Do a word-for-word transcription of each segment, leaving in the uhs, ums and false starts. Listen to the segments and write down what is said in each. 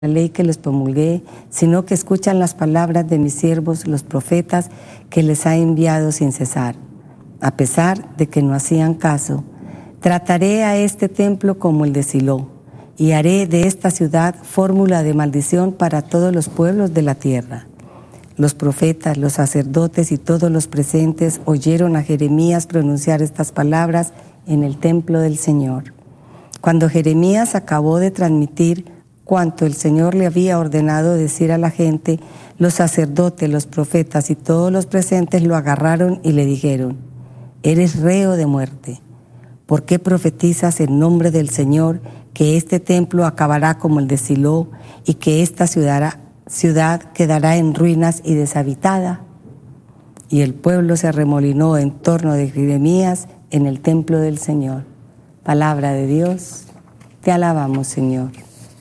la ley que les promulgué, sino que escuchan las palabras de mis siervos, los profetas, que les ha enviado sin cesar. A pesar de que no hacían caso, trataré a este templo como el de Silo, y haré de esta ciudad fórmula de maldición para todos los pueblos de la tierra. Los profetas, los sacerdotes y todos los presentes oyeron a Jeremías pronunciar estas palabras en el templo del Señor. Cuando Jeremías acabó de transmitir cuanto el Señor le había ordenado decir a la gente, los sacerdotes, los profetas y todos los presentes lo agarraron y le dijeron: eres reo de muerte. ¿Por qué profetizas en nombre del Señor que este templo acabará como el de Silo y que esta ciudad, ciudad quedará en ruinas y deshabitada? Y el pueblo se arremolinó en torno de Jeremías en el templo del Señor. Palabra de Dios, te alabamos, Señor.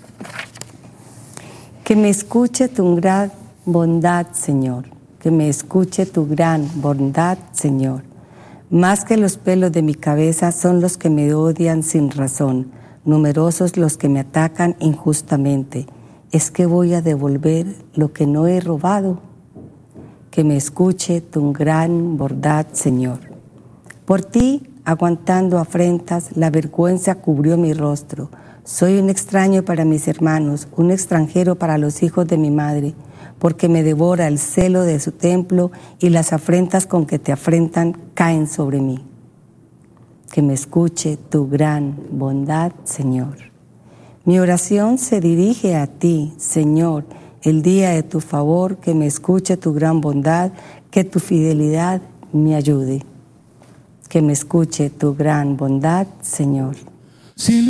Que me escuche tu gran bondad, Señor. Que me escuche tu gran bondad, Señor. Más que los pelos de mi cabeza son los que me odian sin razón. Numerosos los que me atacan injustamente. ¿Es que voy a devolver lo que no he robado? Que me escuche tu gran bondad, Señor. Por ti, aguantando afrentas, la vergüenza cubrió mi rostro. Soy un extraño para mis hermanos, un extranjero para los hijos de mi madre, porque me devora el celo de su templo y las afrentas con que te afrentan caen sobre mí. Que me escuche tu gran bondad, Señor. Mi oración se dirige a ti, Señor, el día de tu favor, que me escuche tu gran bondad, que tu fidelidad me ayude. Que me escuche tu gran bondad, Señor. Si